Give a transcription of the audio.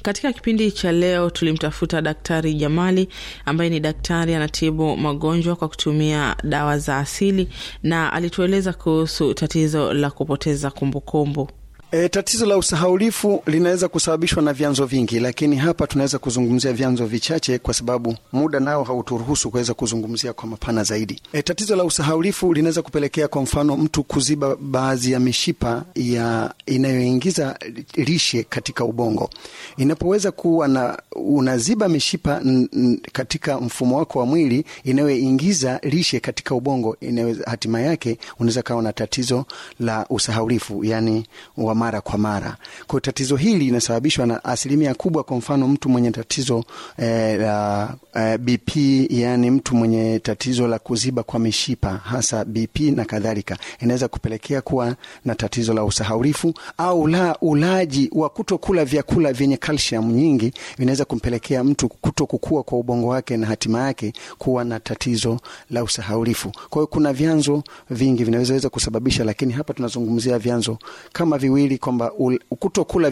Katika kipindi cha leo tulimtafuta Daktari Jamali ambaye ni daktari anatibu magonjwa kwa kutumia dawa za asili, na alitueleza kuhusu tatizo la kupoteza kumbukumbu. Tatizo la usahaulifu linaweza kusababishwa na vyanzo vingi, lakini hapa tunaweza kuzungumzia vyanzo vichache kwa sababu muda nao hauturuhusu kuweza kuzungumzia kwa mapana zaidi. Tatizo la usahaulifu linaweza kupelekea kwa mfano mtu kuziba baadhi ya mishipa inayoingiza lishe katika ubongo. Inapoweza kuwa unaziba mishipa katika mfumo wako wa mwili inayoingiza lishe katika ubongo, hatima yake unaweza kawa na tatizo la usahaulifu, yani wa mara kwa mara. Kwa tatizo hili linasababishwa na asilimia kubwa, kwa mfano mtu mwenye tatizo la BP, yani mtu mwenye tatizo la kuziba kwa mishipa hasa BP na kadhalika, inaweza kupelekea kuwa na tatizo la usahaulifu. Au ulaji wa kutokula vyakula vyenye calcium nyingi inaweza kumpelekea mtu kutokukua kwa ubongo wake na hatima yake kuwa na tatizo la usahaulifu. Kwa hiyo kuna vyanzo vingi vinaweza kusababisha, lakini hapa tunazungumzia vyanzo kama viwili, kwamba kutokula